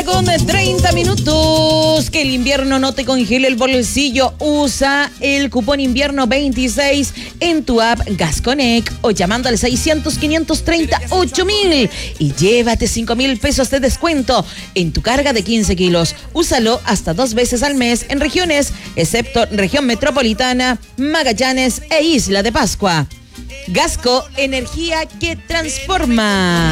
8:30. Que el invierno no te congele el bolsillo. Usa el cupón invierno 26 en tu app Gasconnect o llamando al 600-530-8000 y llévate 5,000 pesos de descuento en tu carga de 15 kilos. Úsalo hasta 2 veces al mes en regiones, excepto región metropolitana, Magallanes e Isla de Pascua. Gasco, energía que transforma.